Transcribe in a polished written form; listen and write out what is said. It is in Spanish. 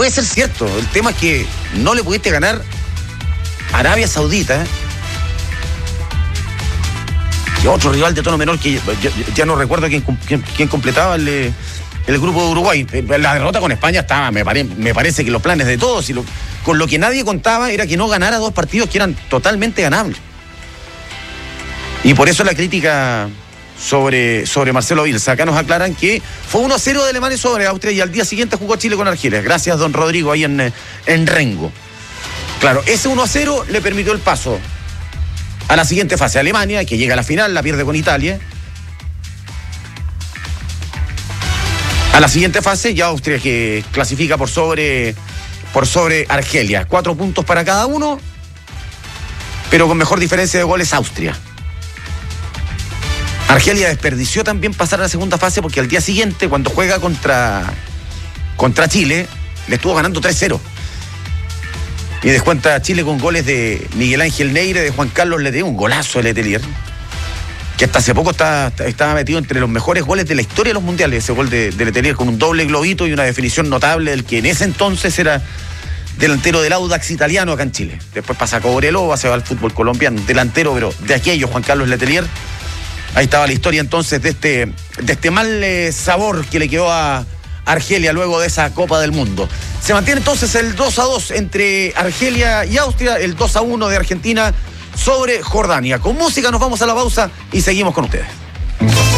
puede ser cierto. El tema es que no le pudiste ganar a Arabia Saudita, y otro rival de tono menor que ya no recuerdo quién completaba el grupo de Uruguay. La derrota con España estaba, me parece que los planes de todos, con lo que nadie contaba era que no ganara 2 partidos que eran totalmente ganables. Y por eso la crítica sobre Marcelo Bielsa. Acá nos aclaran que fue 1-0 de Alemania sobre Austria y al día siguiente jugó Chile con Argelia. Gracias, don Rodrigo, ahí en Rengo. Claro, ese 1-0 le permitió el paso a la siguiente fase. Alemania, que llega a la final, la pierde con Italia. A la siguiente fase, ya Austria, que clasifica por sobre Argelia. 4 puntos para cada uno, pero con mejor diferencia de goles Austria. Argelia desperdició también pasar a la segunda fase porque al día siguiente, cuando juega contra Chile, le estuvo ganando 3-0. Y descuenta a Chile con goles de Miguel Ángel Neire, de Juan Carlos Letelier, un golazo de Letelier, que hasta hace poco estaba metido entre los mejores goles de la historia de los mundiales, ese gol de Letelier, con un doble globito y una definición notable del que en ese entonces era delantero del Audax italiano acá en Chile. Después pasa a Cobreloa, se va al fútbol colombiano, delantero, pero de aquello, Juan Carlos Letelier. Ahí estaba la historia entonces de este mal sabor que le quedó a Argelia luego de esa Copa del Mundo. Se mantiene entonces el 2-2 entre Argelia y Austria, el 2-1 de Argentina sobre Jordania. Con música nos vamos a la pausa y seguimos con ustedes.